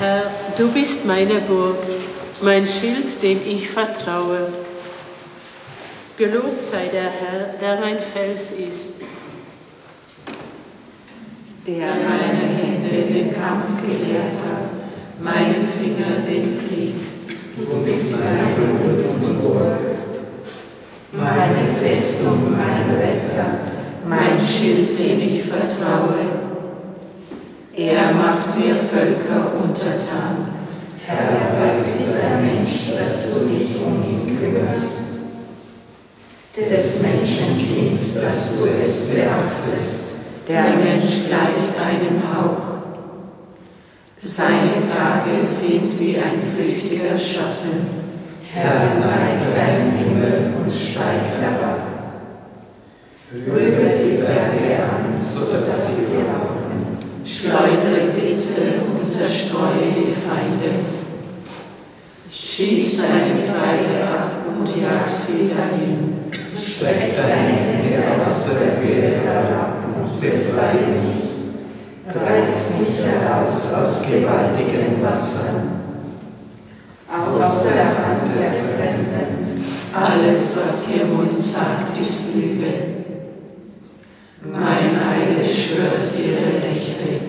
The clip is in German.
Herr, du bist meine Burg, mein Schild, dem ich vertraue. Gelobt sei der Herr, der mein Fels ist. Der meine Hände den Kampf gelehrt hat, meine Finger den Krieg. Du bist meine Huld und Burg, meine Festung, mein Retter, mein Schild, dem ich vertraue. Er macht mir Völker untertan. Herr, was ist ein Mensch, dass du dich um ihn kümmerst? Des Menschen Kind, dass du es beachtest. Der Mensch gleicht einem Hauch. Seine Tage sind wie ein flüchtiger Schatten. Herr, neig deinen Himmel und steig herab. Rühre die Berge an, so dass sie rauchen. Schleudere Blitze und zerstreue die Feinde. Schieß deine Pfeile ab und jag sie dahin. Streck deine Hände aus der Höhe herab und befreie mich. Reiß mich heraus aus gewaltigen Wassern. Aus der Hand der Fremden. Alles, was ihr Mund sagt, ist Lüge. Mein Eid schwört ihre Rechte.